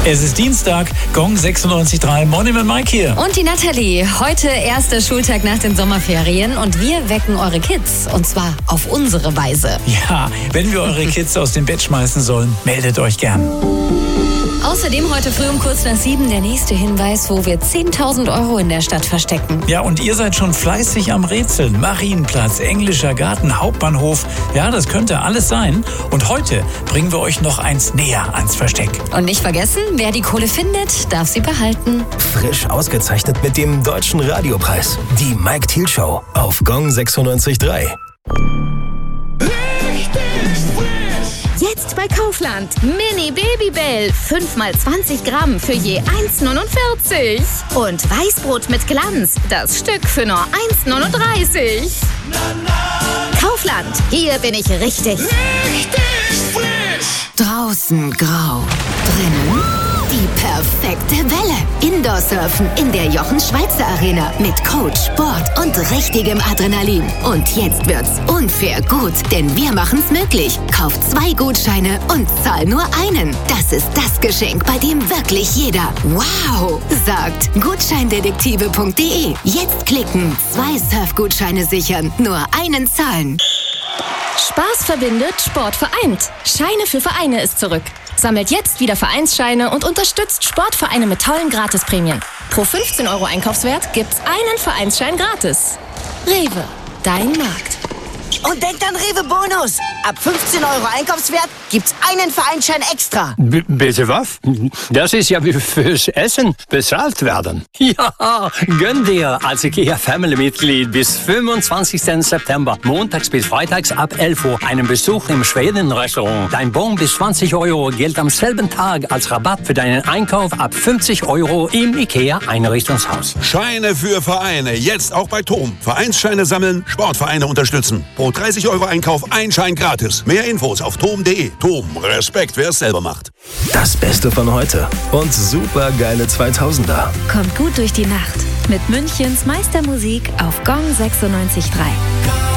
Es ist Dienstag, Gong 96.3, Morning mit Mike hier. Und die Nathalie. Heute erster Schultag nach den Sommerferien und wir wecken eure Kids. Und zwar auf unsere Weise. Ja, wenn wir eure Kids aus dem Bett schmeißen sollen, meldet euch gern. Außerdem heute früh um kurz nach 7 der nächste Hinweis, wo wir 10.000 Euro in der Stadt verstecken. Ja, und ihr seid schon fleißig am Rätseln. Marienplatz, Englischer Garten, Hauptbahnhof. Ja, das könnte alles sein. Und heute bringen wir euch noch eins näher ans Versteck. Und nicht vergessen, wer die Kohle findet, darf sie behalten. Frisch ausgezeichnet mit dem Deutschen Radiopreis. Die Mike Thiel Show auf Gong 96.3. Jetzt bei Kaufland. Mini Babybell. 5x20 Gramm für je 1,49. Und Weißbrot mit Glanz. Das Stück für nur 1,39. Kaufland. Hier bin ich richtig. Draußen grau, drinnen die perfekte Welle. Indoor-Surfen in der Jochen-Schweizer-Arena mit Coach, Sport und richtigem Adrenalin. Und jetzt wird's unfair gut, denn wir machen's möglich. Kauf 2 Gutscheine und zahl nur einen. Das ist das Geschenk, bei dem wirklich jeder wow sagt. Gutscheindetektive.de. Jetzt klicken, 2 Surfgutscheine sichern, nur einen zahlen. Spaß verbindet, Sport vereint. Scheine für Vereine ist zurück. Sammelt jetzt wieder Vereinsscheine und unterstützt Sportvereine mit tollen Gratisprämien. Pro 15 Euro Einkaufswert gibt's einen Vereinsschein gratis. Rewe, dein Markt. Und denkt an Rewe Bonus. Ab 15 Euro Einkaufswert gibt's einen Vereinsschein extra. Bitte was? Das ist ja wie fürs Essen bezahlt werden. Ja, gönn dir als IKEA-Family-Mitglied bis 25. September, montags bis freitags ab 11 Uhr, einen Besuch im Schweden-Restaurant. Dein Bon bis 20 Euro gilt am selben Tag als Rabatt für deinen Einkauf ab 50 Euro im IKEA-Einrichtungshaus. Scheine für Vereine, jetzt auch bei TOM. Vereinsscheine sammeln, Sportvereine unterstützen. Pro 30 Euro Einkauf ein Schein gratis. Mehr Infos auf tom.de. TOM, Respekt, wer es selber macht. Das Beste von heute und super geile 2000er. Kommt gut durch die Nacht mit Münchens Meistermusik auf Gong 96.3.